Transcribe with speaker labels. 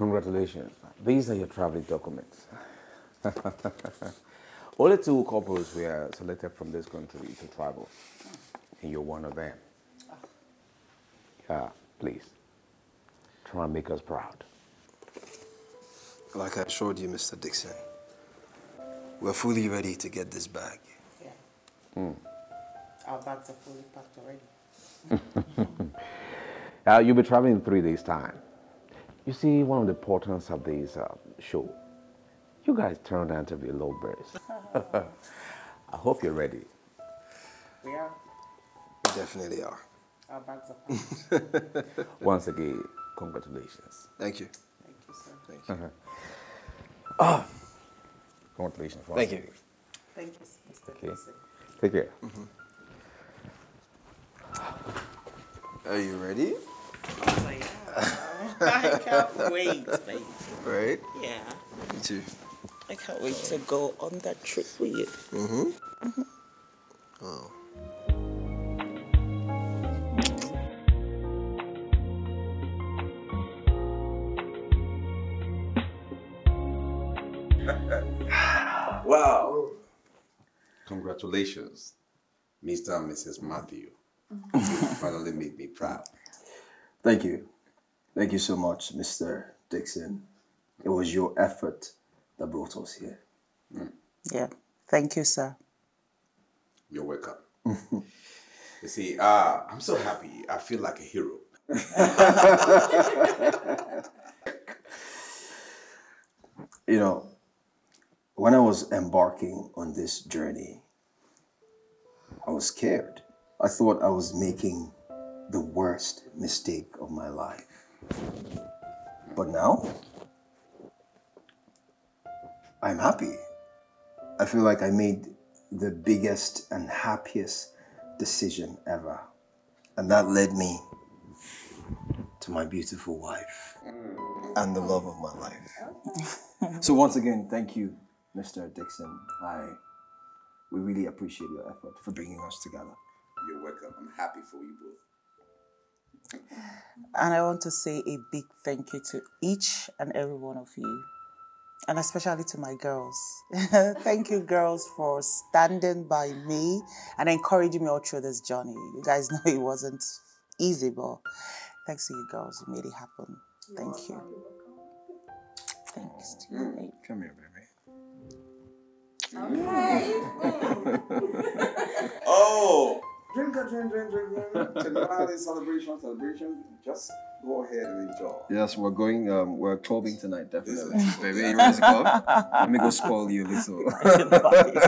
Speaker 1: Congratulations. These are your traveling documents. Only two couples were selected from this country to travel, and you're one of them. Please, try and make us proud.
Speaker 2: Like I assured you, Mr. Dixon, we're fully ready to get this bag.
Speaker 3: Yeah. Our bags are fully packed already.
Speaker 1: You'll be traveling in 3 days' time. You see, one of the importance of this show, you guys turned out to be lovebirds. I hope you're ready.
Speaker 3: We are.
Speaker 2: We definitely are.
Speaker 3: Our bags are packed.
Speaker 1: Once again, congratulations.
Speaker 2: Thank you.
Speaker 3: Thank you, sir.
Speaker 2: Thank you.
Speaker 1: Congratulations.
Speaker 2: Thank you.
Speaker 3: Thank you, Mr.
Speaker 1: Okay.
Speaker 3: Dixon.
Speaker 1: Take care.
Speaker 2: Are you ready?
Speaker 3: Oh, yeah. I can't wait, baby.
Speaker 2: Right?
Speaker 3: Yeah.
Speaker 2: Me too.
Speaker 3: I can't wait to go on that trip with you.
Speaker 2: Oh.
Speaker 1: Wow. Congratulations, Mr. and Mrs. Matthew. You finally made me proud.
Speaker 2: Thank you. Thank you so much, Mr. Dixon. It was your effort that brought us here.
Speaker 3: Yeah. Thank you, sir.
Speaker 1: You're welcome. You see, I'm so happy. I feel like a hero.
Speaker 2: You know, when I was embarking on this journey, I was scared. I thought I was making the worst mistake of my life. But now, I'm happy. I feel like I made the biggest and happiest decision ever. And that led me to my beautiful wife and the love of my life. So once again, thank you, Mr. Dixon. We really appreciate your effort for bringing us together.
Speaker 1: You're welcome. I'm happy for you both.
Speaker 3: And I want to say a big thank you to each and every one of you. And especially to my girls. Thank you, girls, for standing by me and encouraging me all through this journey. You guys know it wasn't easy, but thanks to you girls, you made it happen. Thank you. Thanks to you, mate.
Speaker 2: Come here, baby.
Speaker 1: Oh! Drink. Tonight celebration. Just go ahead and enjoy.
Speaker 2: Yes, we're clubbing tonight, definitely. Baby, you ready to go? Let me go spoil you a little.